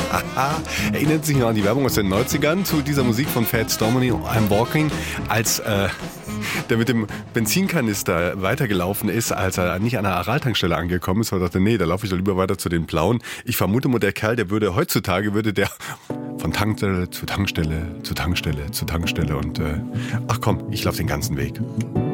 Erinnert sich noch an die Werbung aus den 90ern zu dieser Musik von Fats Domino, I'm Walking, als der mit dem Benzinkanister weitergelaufen ist, als er nicht an der Aral-Tankstelle angekommen ist, weil er dachte, nee, da laufe ich doch lieber weiter zu den Blauen. Ich vermute mal, der Kerl, der würde von Tankstelle zu Tankstelle zu Tankstelle zu Tankstelle und ach komm, ich laufe den ganzen Weg.